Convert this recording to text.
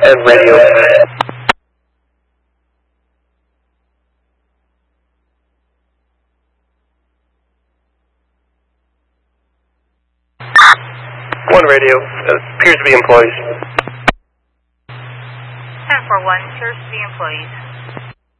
and radio. One radio, appears to be employees. 1041, appears to be employees.